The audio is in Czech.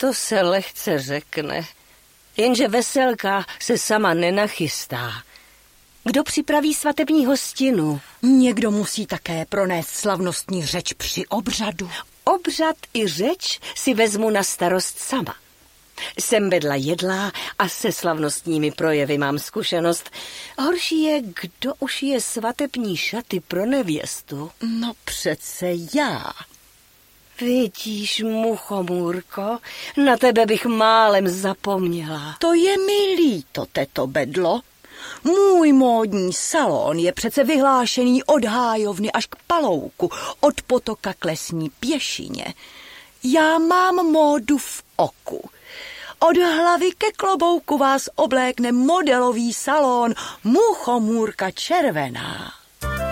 To se lehce řekne. Jenže veselka se sama nenachystá. Kdo připraví svatební hostinu? Někdo musí také pronést slavnostní řeč při obřadu. Obřad i řeč si vezmu na starost sama. Jsem vedla jedlá a se slavnostními projevy mám zkušenost. Horší je, kdo už je svatební šaty pro nevěstu. No přece já. Vidíš, muchomůrko, na tebe bych málem zapomněla. To je mi líto, teto Bedlo. Můj módní salon je přece vyhlášený od hájovny až k Palouku, od potoka k Lesní pěšině. Já mám módu v oku. Od hlavy ke klobouku vás oblékne modelový salon Muchomůrka červená.